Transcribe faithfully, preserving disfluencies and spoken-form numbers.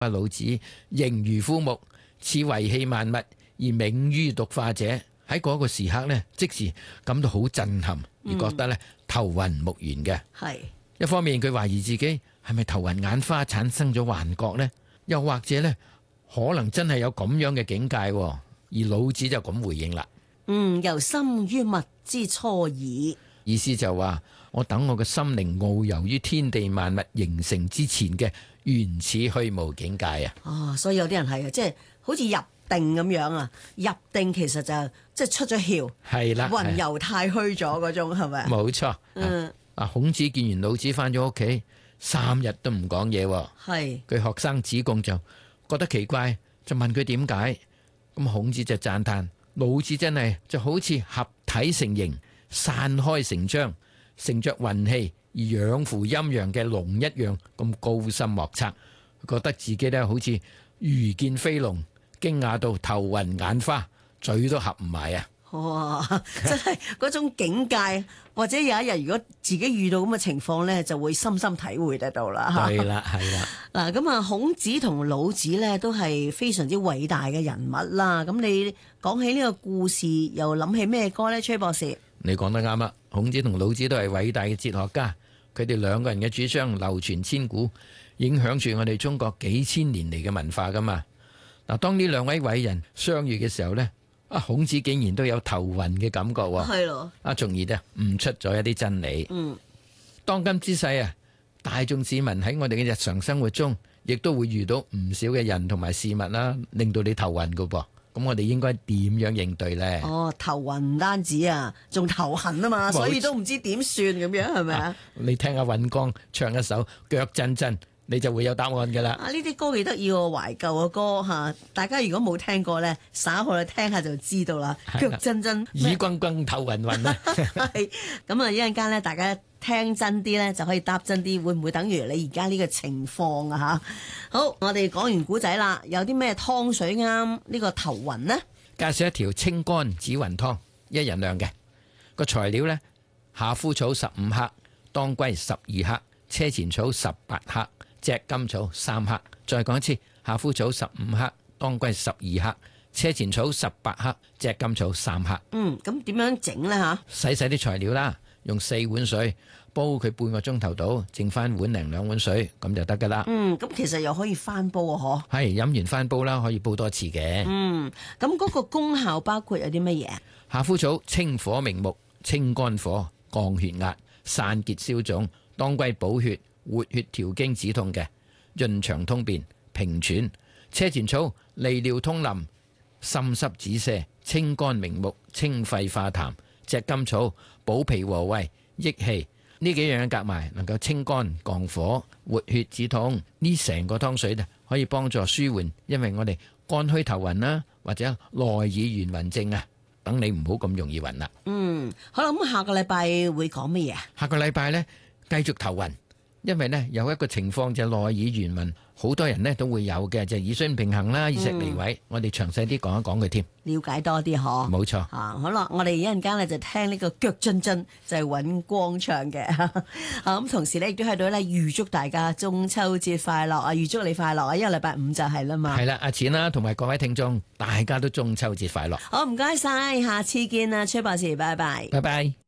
啊，老子形如枯木，似為器萬物，而冥於獨化者。喺嗰個時刻呢，即時感到好震撼，而覺得呢頭暈目眩嘅。 係一方面佢懷疑自己係咪頭暈眼花產生咗幻覺呢？又或者呢可能真係有咁樣嘅境界，而老子就咁回應啦。 嗯，由心於物之初矣。 意思就話我等我嘅心靈遨遊於天地萬物形成之前嘅原始虛無境界啊！ 哦，所以有啲人係啊，即係好似入定咁樣啊，入定其實就即係出咗竅， 係啦， 魂遊太虛咗嗰種係咪？ 冇錯。 嗯， 啊，孔子見完老子翻咗屋企，三日都唔講嘢。 係佢學生子貢就覺得奇怪，就問佢點解。咁孔子就讚嘆老子真係就好似合體成形，散開成章，乘着運氣而養扶陰陽嘅龍一樣咁高深莫測。佢覺得自己咧好似如見飛龍，驚訝到頭暈眼花，嘴都合唔埋啊！ 哇，真係嗰種境界，或者有一日如果自己遇到咁嘅情況咧，就會深深體會得到啦。 係啦，係啦。 嗱，咁啊，孔子同老子咧都係非常之偉大嘅人物啦。咁你講起呢個故事，又諗起咩歌咧？崔博士， 你講得啱啦。孔子同老子都係偉大嘅哲學家，佢哋兩個人嘅主張流傳千古，影響住我哋中國幾千年嚟嘅文化噶嘛。嗱，當呢兩位偉人相遇嘅時候呢，啊，孔子竟然都有頭暈嘅感覺喎。 係咯， 啊，從而咧悟出咗一啲真理。 嗯， 當今之世啊，大眾市民喺我哋嘅日常生活中，亦都會遇到唔少嘅人同埋事物啦，令到你頭暈噶噃。咁我哋應該點樣應對呢？ 哦，頭暈唔單止啊，仲頭痕啊嘛，所以都唔知點算咁樣，係咪啊？ 你聽阿尹光唱一首《腳震震》，你就會有答案噶啦。 啊，呢啲歌幾得意喎，懷舊嘅歌吓，大家如果冇聽過咧，稍後去聽下就知道啦。腳震震， 耳轟轟，頭暈暈啊！ 係咁啊，一陣間咧，大家聽真啲咧，就可以答真啲，會唔會等於你而家呢個情況啊？吓，好，我哋講完古仔啦，有啲咩湯水啱呢個頭暈呢？ 介紹一條清肝紫雲湯，一人量嘅個材料呢：夏枯草十五克，當歸十二克，車前草十八克，炙甘草三克。再講一次，夏枯草十五克，當歸十二克，車前草十八克，炙甘草三克。 嗯，咁點樣整呢？吓， 洗洗啲材料啦，用四碗水煲佢半個鐘頭到，剩翻碗零兩碗水咁就得噶啦。 嗯，咁其實又可以翻煲啊，嗬。 係飲完翻煲啦，可以煲多次嘅。 嗯，咁嗰個功效包括有啲乜嘢？ 夏枯草清火明目，清肝火，降血壓，散結消腫；當歸補血，活血調經止痛嘅，潤腸通便，平喘。車前草利尿通淋，滲濕止瀉，清肝明目，清肺化痰。炙甘草補脾和胃，益氣。呢幾樣夾埋，能夠清肝降火、活血止痛。呢成個湯水呢，可以幫助舒緩，因為我哋肝虛頭暈啦，或者內耳眩暈症啊，等你唔好咁容易暈啦。 嗯，好啦，咁下個禮拜會講乜嘢？ 下個禮拜呢，繼續頭暈，因為呢有一個情況就係內耳眩暈，好多人呢都會有嘅，就係耳水平衡啦、耳石離位。我哋詳細啲講一講佢添， 了解多啲嗬。 冇錯。 啊，好啦，我哋一陣間咧就聽呢個腳震震，就係尹光唱嘅。啊，咁同時咧亦都喺度咧預祝大家中秋節快樂啊！預祝你快樂啊！因為禮拜五就係啦嘛。 係啦，阿錢啦，同埋各位聽眾，大家都中秋節快樂。 好，唔該晒，下次見啦，崔博士，拜拜。 拜拜。